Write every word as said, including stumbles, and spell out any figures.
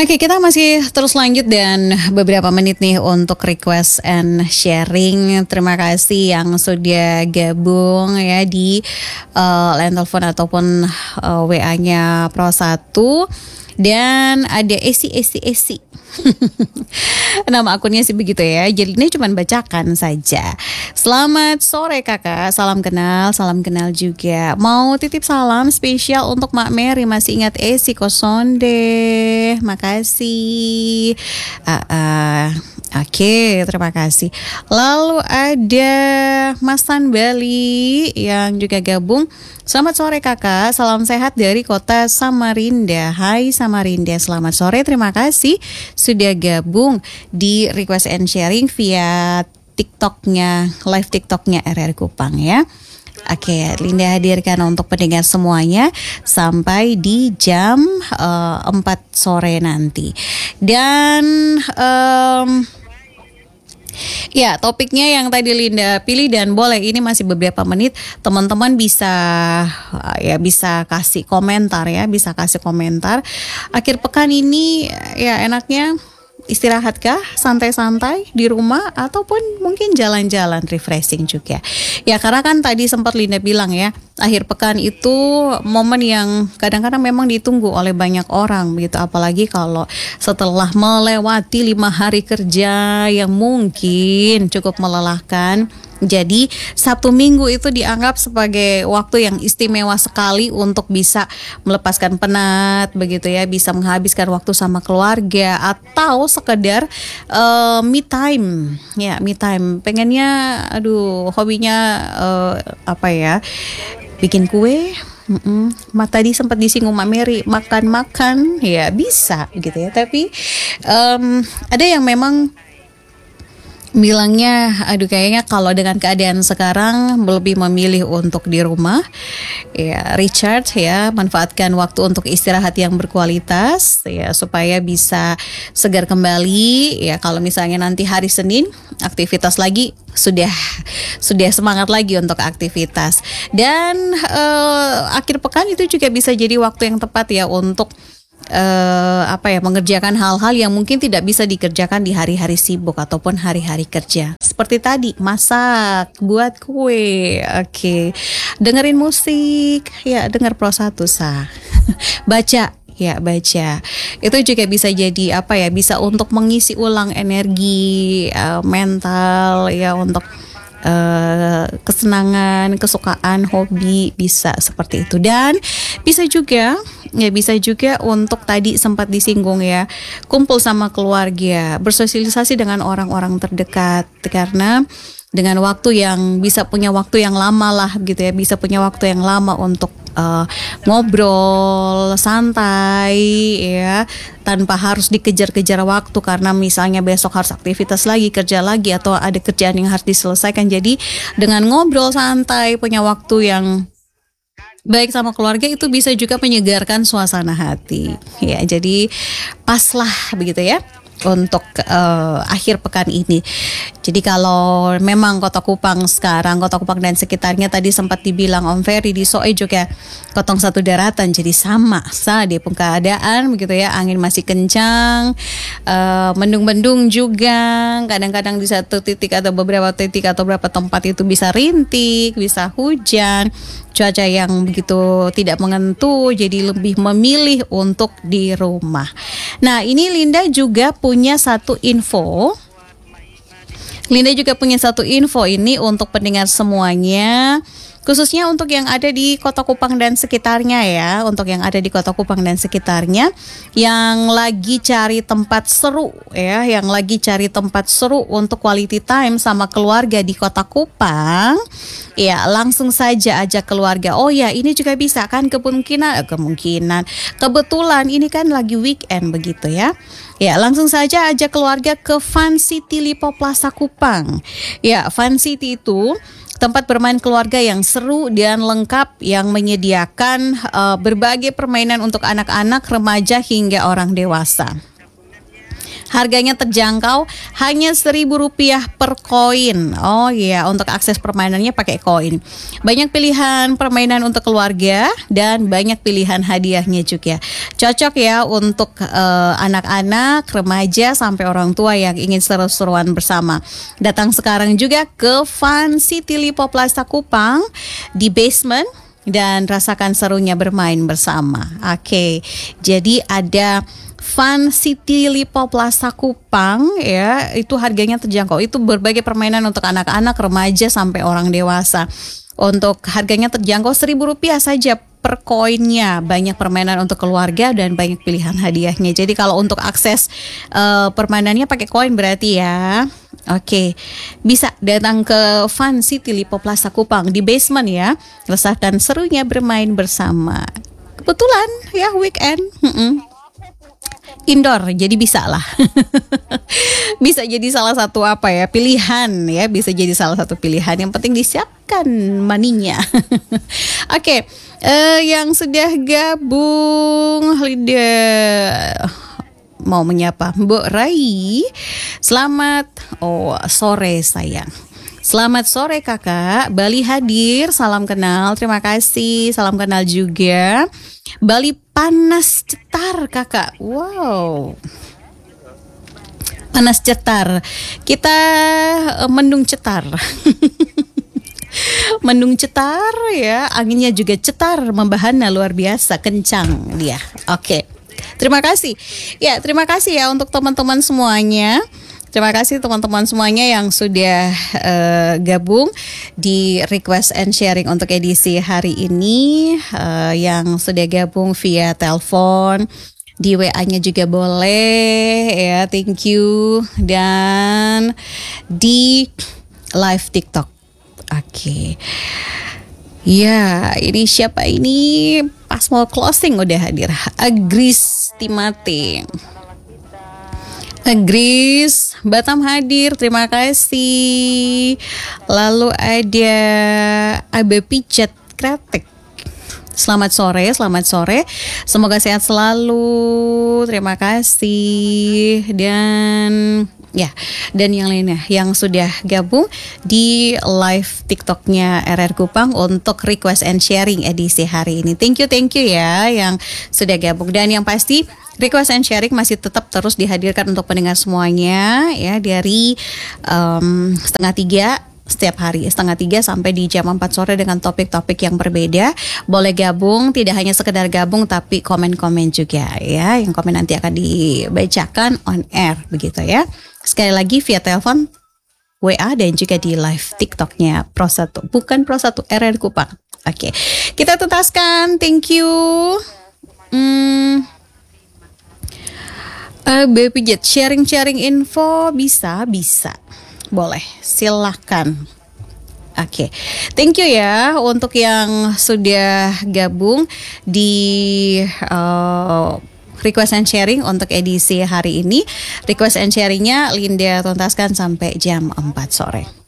Oke, kita masih terus lanjut dan beberapa menit nih untuk request and sharing. Terima kasih yang sudah gabung ya di uh, line telepon ataupun uh, W A-nya Pro satu. Dan ada Esi Esi Esi. Nama akunnya sih begitu ya. Jadi ini cuma bacakan saja. Selamat sore kakak, salam kenal, salam kenal juga. Mau titip salam spesial untuk Mak Mary. Masih ingat Esi Kosonde. Makasih. uh, uh, Oke, terima kasih. Lalu ada Mas Tan Bali yang juga gabung. Selamat sore kakak, salam sehat dari kota Samarinda. Hai Samarinda, selamat sore, terima kasih sudah gabung di request and sharing via TikToknya, live TikToknya R R Kupang ya. Oke, Linda hadirkan untuk pendengar semuanya sampai di jam uh, empat sore nanti. Dan um, ya, topiknya yang tadi Linda pilih dan boleh ini masih beberapa menit teman-teman bisa ya bisa kasih komentar ya, bisa kasih komentar. Akhir pekan ini ya enaknya istirahat kah, santai-santai di rumah ataupun mungkin jalan-jalan refreshing juga. Ya karena kan tadi sempat Linda bilang ya, akhir pekan itu momen yang kadang-kadang memang ditunggu oleh banyak orang begitu, apalagi kalau setelah melewati lima hari kerja yang mungkin cukup melelahkan. Jadi Sabtu Minggu itu dianggap sebagai waktu yang istimewa sekali untuk bisa melepaskan penat begitu ya, bisa menghabiskan waktu sama keluarga atau sekedar uh, me time. Ya, me time. Pengennya aduh hobinya uh, apa ya? Bikin kue. Mm-mm. Ma, tadi sempat disinggung Mak Mary makan-makan ya bisa gitu ya, tapi um, ada yang memang bilangnya, aduh kayaknya kalau dengan keadaan sekarang lebih memilih untuk di rumah, ya recharge ya, manfaatkan waktu untuk istirahat yang berkualitas ya supaya bisa segar kembali ya. Kalau misalnya nanti hari Senin aktivitas lagi sudah sudah semangat lagi untuk aktivitas. Dan uh, akhir pekan itu juga bisa jadi waktu yang tepat ya untuk Uh, apa ya mengerjakan hal-hal yang mungkin tidak bisa dikerjakan di hari-hari sibuk ataupun hari-hari kerja. Seperti tadi masak, buat kue, oke, okay. Dengerin musik, ya denger Pro satu sah, baca. Ya baca, itu juga bisa jadi apa ya, bisa untuk mengisi ulang energi uh, mental ya, untuk Uh, kesenangan, kesukaan, hobi, bisa seperti itu. Dan bisa juga ya bisa juga untuk tadi sempat disinggung ya, kumpul sama keluarga, bersosialisasi dengan orang-orang terdekat, karena dengan waktu yang bisa punya waktu yang lama lah gitu ya, bisa punya waktu yang lama untuk uh, ngobrol santai ya, tanpa harus dikejar-kejar waktu karena misalnya besok harus aktivitas lagi, kerja lagi, atau ada kerjaan yang harus diselesaikan. Jadi dengan ngobrol santai, punya waktu yang baik sama keluarga, itu bisa juga menyegarkan suasana hati ya. Jadi paslah begitu ya untuk uh, akhir pekan ini. Jadi kalau memang Kota Kupang sekarang, Kota Kupang dan sekitarnya tadi sempat dibilang Om Ferry di Soe juga Kotong Satu Daratan, jadi sama sade pun keadaan begitu ya, angin masih kencang, uh, mendung-mendung juga, kadang-kadang di satu titik atau beberapa titik atau beberapa tempat itu bisa rintik, bisa hujan, cuaca yang begitu tidak menentu, jadi lebih memilih untuk di rumah. Nah ini Linda juga punya satu info Linda juga punya satu info ini untuk pendengar semuanya, khususnya untuk yang ada di Kota Kupang dan sekitarnya ya, untuk yang ada di Kota Kupang dan sekitarnya yang lagi cari tempat seru ya, yang lagi cari tempat seru untuk quality time sama keluarga di Kota Kupang. Ya, langsung saja ajak keluarga. Oh ya, ini juga bisa kan, kemungkinan kemungkinan kebetulan ini kan lagi weekend begitu ya. Ya, langsung saja ajak keluarga ke Fun City Lipo Plaza Kupang. Ya, Fun City itu tempat bermain keluarga yang seru dan lengkap yang menyediakan uh, berbagai permainan untuk anak-anak, remaja hingga orang dewasa. Harganya terjangkau, hanya seribu rupiah per koin. Oh iya, untuk akses permainannya pakai koin. Banyak pilihan permainan untuk keluarga dan banyak pilihan hadiahnya juga. Cocok ya untuk uh, anak-anak, remaja sampai orang tua yang ingin seru-seruan bersama. Datang sekarang juga ke Fun City Lipo Plaza Kupang di basement dan rasakan serunya bermain bersama. Oke. Jadi ada Fun City Lipo Plaza Kupang ya, itu harganya terjangkau. Itu berbagai permainan untuk anak-anak, remaja sampai orang dewasa. Untuk harganya terjangkau seribu rupiah saja per koinnya. Banyak permainan untuk keluarga dan banyak pilihan hadiahnya. Jadi kalau untuk akses uh, permainannya pakai koin berarti ya. Oke, bisa datang ke Fun City Lipo Plaza Kupang di basement ya. Rasakan serunya bermain bersama. Kebetulan ya weekend. Mm-mm. Indoor, jadi bisa lah. Bisa jadi salah satu apa ya, pilihan ya, bisa jadi salah satu pilihan. Yang penting disiapkan maninya. Oke, okay, uh, yang sudah gabung Linda mau menyapa Mbok Rai. Selamat oh sore sayang. Selamat sore kakak, Bali hadir, salam kenal, terima kasih, salam kenal juga. Bali panas cetar kakak, wow. Panas cetar, kita uh, mendung cetar. Mendung cetar ya, anginnya juga cetar, membahana luar biasa, kencang dia. Oke, terima kasih. Ya, terima kasih ya untuk teman-teman semuanya. Terima kasih teman-teman semuanya yang sudah uh, gabung di request and sharing untuk edisi hari ini, uh, yang sudah gabung via telepon, di W A-nya juga boleh ya, thank you, dan di live TikTok. Oke. Okay. Ya, ini siapa ini? Pas mau closing udah hadir. Agris Timate. Agris, Batam hadir, terima kasih. Lalu ada Abe Picet Kretek. Selamat sore, selamat sore. Semoga sehat selalu. Terima kasih. Dan ya, dan yang lainnya yang sudah gabung di live TikToknya R R Kupang untuk request and sharing edisi hari ini. Thank you, thank you ya yang sudah gabung. Dan yang pasti request and sharing masih tetap terus dihadirkan untuk pendengar semuanya ya, dari um, setengah tiga setiap hari, setengah tiga sampai di jam empat sore dengan topik-topik yang berbeda. Boleh gabung, tidak hanya sekedar gabung tapi komen-komen juga ya. Yang komen nanti akan dibacakan on air begitu ya. Sekali lagi via telepon, W A dan juga di live TikToknya Pro satu, bukan Pro satu, R R Kupang. Oke, kita tuntaskan, thank you. Hmm, uh, Baby Jet, sharing-sharing info bisa, bisa. Boleh, silahkan. Oke, okay. Thank you ya untuk yang sudah gabung di uh, request and sharing untuk edisi hari ini. Request and sharingnya Linda tuntaskan sampai jam empat sore.